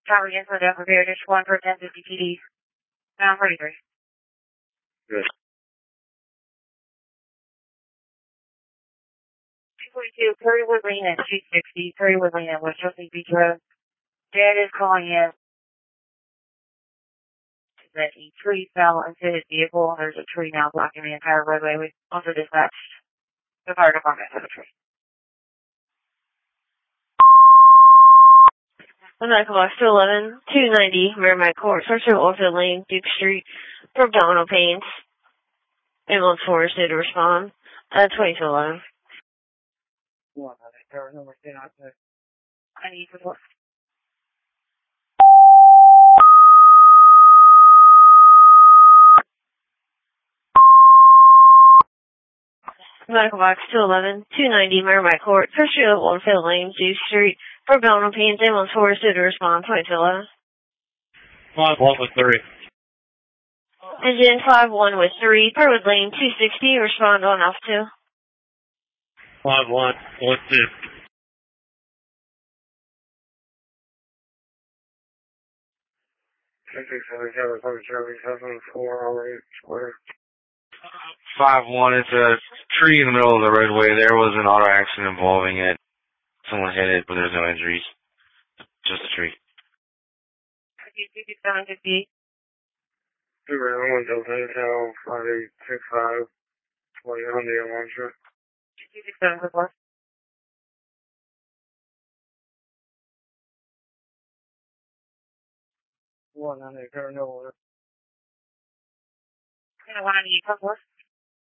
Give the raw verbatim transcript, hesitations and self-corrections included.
Tower again for the prepare dish one for ten fifty P D. Down forty-three. Good. two forty-two, Currywood Lane at two sixty, Currywood Lane at West Chesapeake Beach Road. Dad is calling in that a tree fell into his vehicle. There's a tree now blocking the entire roadway. We also dispatched the fire department for the tree. One Medical Box two eleven, two ninety, Merrimack Court, Search of Orchard Lane, Duke Street, for abdominal pains. Ambulance four is due to respond. Uh, twenty-two eleven. One, there number two not there. I need support. Medical Box two eleven, two ninety, Merrimack Court, Search of Orchard Lane, Duke Street, for abdominal pains. Ambulance four is due to respond. twenty-two eleven. Five one with three. Engine five one with three, Perwood Lane, two sixty, respond on Alpha two. Five one with two. Five one, it's a tree in the middle of the roadway. There was an auto accident involving it. Someone hit it, but there's no injuries. Just a tree. seven fifty. Two round one Delta Hotel five eight six five twenty on the alarm shot. two six seven support. One on the current over. One on the support.